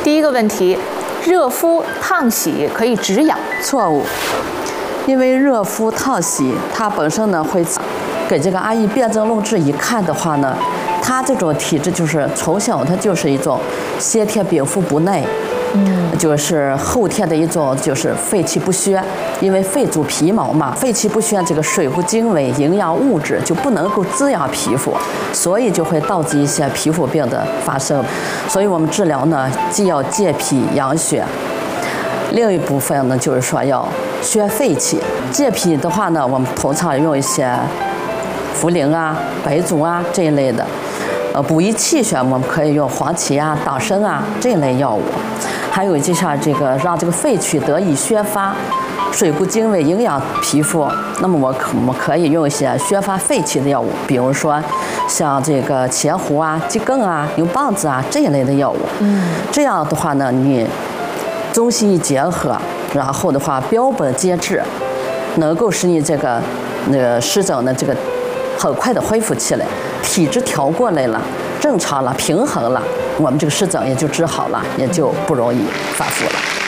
第一个问题，热敷烫洗可以止痒？ 错误，因为热敷烫洗它本身呢会给这个阿姨辨证论治一看的话呢，她这种体质就是从小她就是一种先天禀赋不耐。就是后天的一种就是肺气不宣，因为肺主皮毛嘛，肺气不宣，这个水不精微，营养物质就不能够滋养皮肤，所以就会导致一些皮肤病的发生。所以我们治疗呢，既要健脾养血，另一部分呢就是说要宣肺气。健脾的话呢，我们通常用一些茯苓啊、白术啊这一类的。补益气血，我们可以用黄芪啊、党参啊这一类药物。还有就像这个让这个肺气得以宣发，水不精微，营养皮肤。那么我们可以用一些宣发肺气的药物，比如说像这个茄胡啊、桔梗啊、牛蒡子啊这一类的药物。这样的话呢，你中西医结合，然后的话标本兼治，能够使你这个湿疹的这个很快的恢复起来，体质调过来了，正常了，平衡了，我们这个湿疹也就治好了，也就不容易反复了。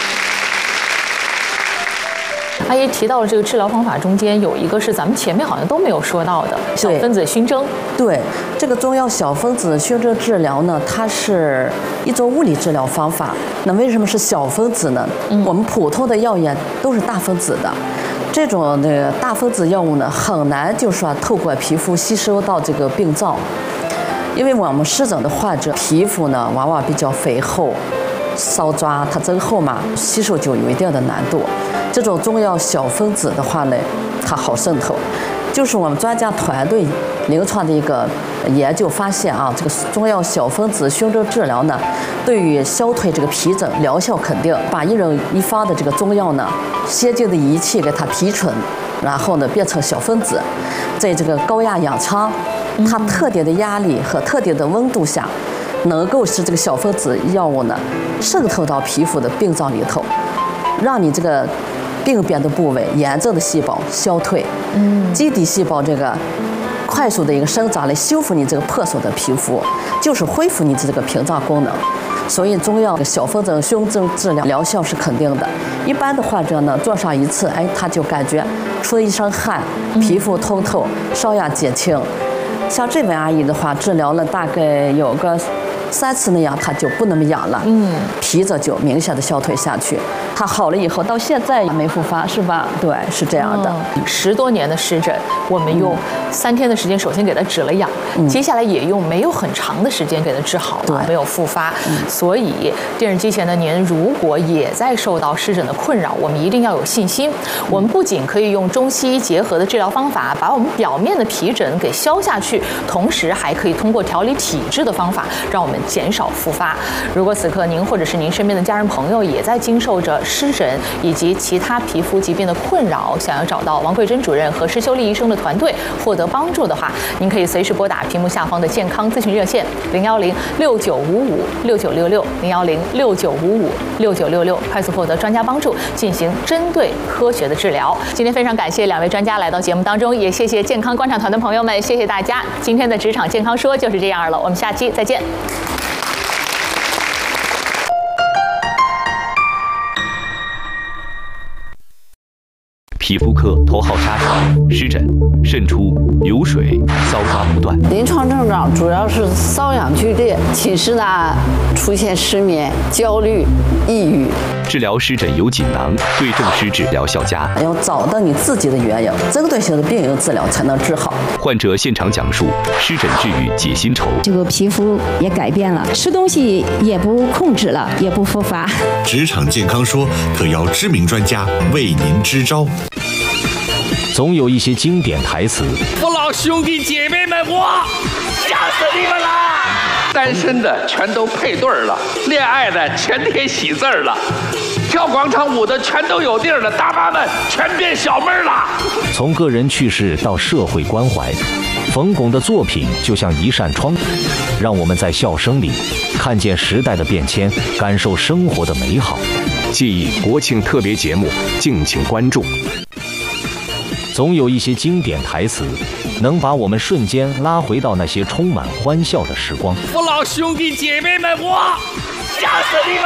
阿姨提到了这个治疗方法中间有一个是咱们前面好像都没有说到的小分子熏蒸。 对，这个中药小分子熏蒸治疗呢，它是一种物理治疗方法。那为什么是小分子呢？我们普通的药液都是大分子的。这种大分子药物呢，很难就说透过皮肤吸收到这个病灶，因为我们湿疹的患者皮肤呢往往比较肥厚、烧抓，它增厚嘛，吸收就有一定的难度。这种中药小分子的话呢，它好渗透。就是我们专家团队临床的一个研究发现啊，这个中药小分子熏蒸治疗呢，对于消退这个皮疹疗效肯定。把一人一方的这个中药呢，先进的仪器给它提纯，然后呢变成小分子，在这个高压氧舱，它特定的压力和特定的温度下，能够使这个小分子药物呢渗透到皮肤的病灶里头，让你这个病变的部位、炎症的细胞消退，基底细胞这个快速的一个生长来修复你这个破损的皮肤，就是恢复你这个屏障功能。所以中药的小分子熏蒸治疗疗效是肯定的。一般的患者呢，做上一次，他就感觉出一身汗，皮肤通透，瘙痒减轻。像这位阿姨的话，治疗了大概有个3次那样，她就不那么痒了，皮疹就明显的消退下去。她好了以后，到现在也没复发，是吧？对，是这样的。 10多年的湿疹，我们用3天的时间，首先给它止了痒，接下来也用没有很长的时间给它治好了，没有复发。所以电视机前的您，如果也在受到湿疹的困扰，我们一定要有信心。我们不仅可以用中西医结合的治疗方法，把我们表面的皮疹给消下去，同时还可以通过调理体质的方法，让我们减少复发。如果此刻您或者是您身边的家人朋友也在经受着湿疹以及其他皮肤疾病的困扰，想要找到王桂珍主任和施修丽医生的团队获得帮助的话，您可以随时拨打屏幕下方的健康咨询热线010-6955-6966，010-6955-6966，快速获得专家帮助，进行针对科学的治疗。今天非常感谢2位专家来到节目当中，也谢谢健康观察团的朋友们，谢谢大家。今天的职场健康说就是这样了，我们下期再见。 皮肤科头号杀手湿疹、渗出、流水、搔抓不断。 临床症状主要是瘙痒剧烈，寝室呢出现失眠、焦虑、抑郁。 治疗湿疹有锦囊，对症施治疗效佳。 要找到你自己的原因，针对性的病因治疗才能治好。 患者现场讲述湿疹治愈解心愁， 这个皮肤也改变了，吃东西也不控制了，也不复发。 职场健康说特邀知名专家为您支招。 总有一些经典台词， 父老兄弟姐妹们，我吓死你们了！单身的全都配对了，恋爱的全贴喜字了，跳广场舞的全都有地儿了，大妈们全变小妹了。 从个人趣事到社会关怀，冯巩的作品就像一扇窗，让我们在笑声里看见时代的变迁，感受生活的美好。记忆国庆特别节目，敬请关注。总有一些经典台词，能把我们瞬间拉回到那些充满欢笑的时光。 父老兄弟姐妹们，我吓死你们！